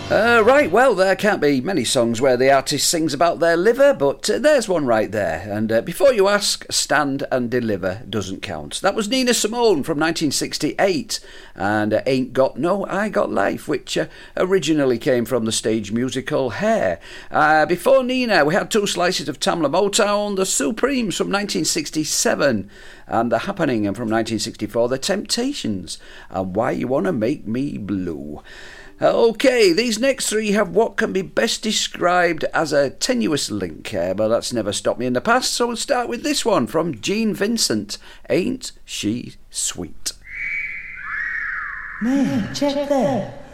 Right, well, there can't be many songs where the artist sings about their liver, but there's one right there. And before you ask, Stand and Deliver doesn't count. That was Nina Simone from 1968, and Ain't Got No, I Got Life, which originally came from the stage musical Hair. Before Nina, we had two slices of Tamla Motown, The Supremes from 1967, and The Happening from 1964, The Temptations, and Why You Wanna Make Me Blue. Okay, these next three have what can be best described as a tenuous link, but that's never stopped me in the past, so we'll start with this one from Gene Vincent, Ain't She Sweet? Man, check that.